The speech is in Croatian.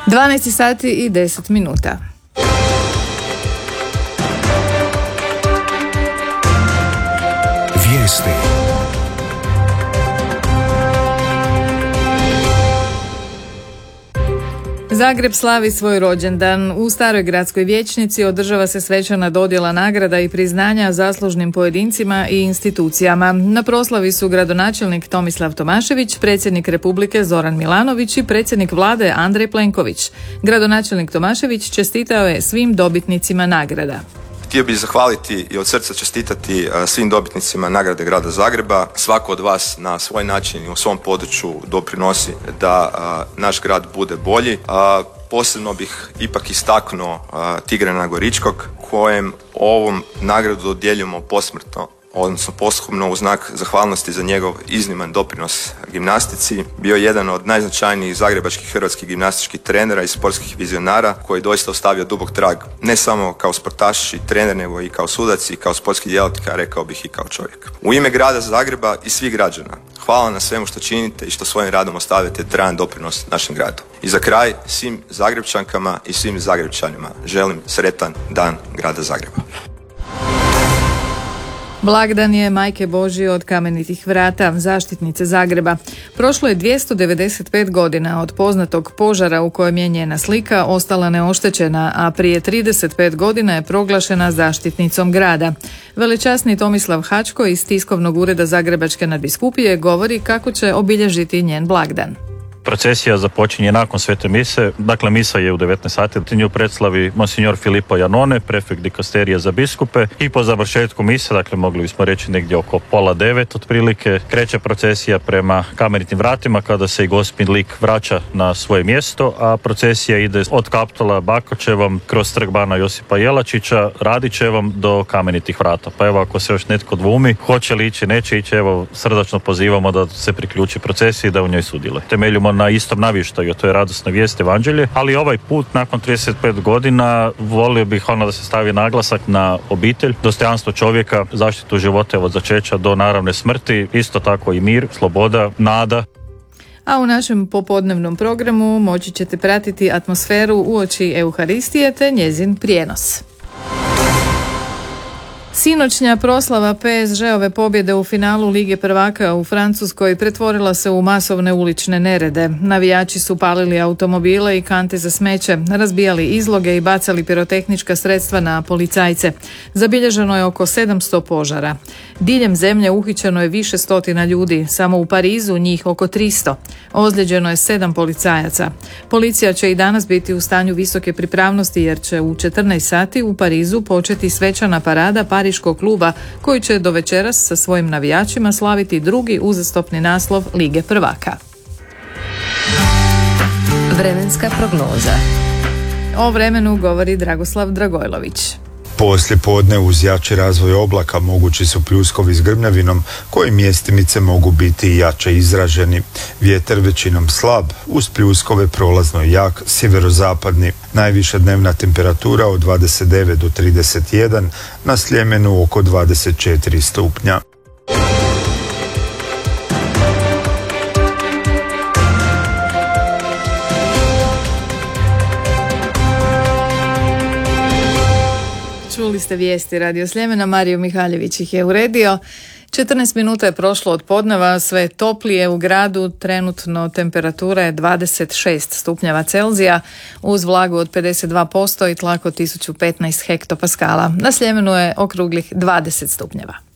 12 sati i 10 minuta. Vijesti. Zagreb slavi svoj rođendan. U Staroj gradskoj vijećnici održava se svečana dodjela nagrada i priznanja zaslužnim pojedincima i institucijama. Na proslavi su gradonačelnik Tomislav Tomašević, predsjednik Republike Zoran Milanović i predsjednik vlade Andrej Plenković. Gradonačelnik Tomašević čestitao je svim dobitnicima nagrada. Htio bih zahvaliti i od srca čestitati svim dobitnicima nagrade Grada Zagreba. Svako od vas na svoj način i u svom području doprinosi da naš grad bude bolji. Posebno bih ipak istaknuo Tigrana Goričkog, kojem ovom nagradu dodjeljujemo posmrtno, odnosno posthumno u znak zahvalnosti za njegov izniman doprinos gimnastici. Bio je jedan od najznačajnijih zagrebačkih hrvatskih gimnastičkih trenera i sportskih vizionara koji je doista ostavio dubok trag, ne samo kao sportaš i trener, nego i kao sudac i kao sportski djelatnik, a rekao bih i kao čovjek. U ime Grada Zagreba i svih građana, hvala na svemu što činite i što svojim radom ostavljate trajan doprinos našem gradu. I za kraj, svim Zagrebčankama i svim Zagrebčanima želim sretan dan Grada Zagreba. Blagdan je Majke Božje od Kamenitih vrata, zaštitnice Zagreba. Prošlo je 295 godina od poznatog požara u kojem je njena slika ostala neoštećena, a prije 35 godina je proglašena zaštitnicom grada. Velečasni Tomislav Hačko iz tiskovnog ureda Zagrebačke nadbiskupije govori kako će obilježiti njen blagdan. Procesija započinje nakon svete mise, dakle misa je u 19 sati, nju predslavi monsignor Filippo Janone, prefekt dikasterije za biskupe, i po završetku mise, dakle mogli bismo reći negdje oko 8:30 otprilike, kreće procesija prema Kamenitim vratima kada se i gospin lik vraća na svoje mjesto, a procesija ide od Kaptola Bakočevom kroz trg bana Josipa Jelačića, Radićevom do Kamenitih vrata. Pa evo, ako se još netko dvumi, hoće li ići, neće ići, evo srdačno pozivamo da se priključi procesiji i da u njoj sudjeluje. Temeljimo na istom navještaju, to je radosna vijest, evanđelje, ali ovaj put nakon 35 godina volio bih da se stavi naglasak na obitelj, dostojanstvo čovjeka, zaštitu života od začeća do naravne smrti, isto tako i mir, sloboda, nada. A u našem popodnevnom programu moći ćete pratiti atmosferu uoči Euharistije te njezin prijenos. Sinoćnja proslava PSG-ove pobjede u finalu Lige prvaka u Francuskoj pretvorila se u masovne ulične nerede. Navijači su palili automobile i kante za smeće, razbijali izloge i bacali pirotehnička sredstva na policajce. Zabilježeno je oko 700 požara. Diljem zemlje uhićeno je više stotina ljudi, samo u Parizu njih oko 300. Ozlijeđeno je 7 policajaca. Policija će i danas biti u stanju visoke pripravnosti jer će u 14 sati u Parizu početi svečana parada Pariškog kluba koji će do večeras sa svojim navijačima slaviti drugi uzastopni naslov Lige prvaka. Vremenska prognoza. O vremenu govori Dragoslav Dragojlović. Poslije podne uz jači razvoj oblaka mogući su pljuskovi s grmljavinom koji mjestimice mogu biti i jače izraženi. Vjetar većinom slab, uz pljuskove prolazno jak, sjeverozapadni. Najviša dnevna temperatura od 29 do 31, na Sljemenu oko 24 stupnja. Čuli ste vijesti Radio Sljemena, Mario Mihaljević ih je uredio. 14 minuta je prošlo od podneva, sve toplije u gradu, trenutno temperatura je 26 stupnjeva Celzija, uz vlagu od 52% i tlak od 1015 hektopaskala. Na Sljemenu je okruglih 20 stupnjeva.